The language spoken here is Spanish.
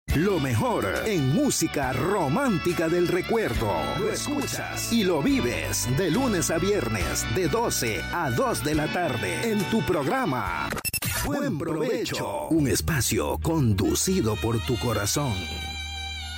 Lo mejor en música romántica del recuerdo. Lo escuchas y lo vives de lunes a viernes de 12 a 2 de la tarde en tu programa Buen Provecho. Un espacio conducido por tu corazón.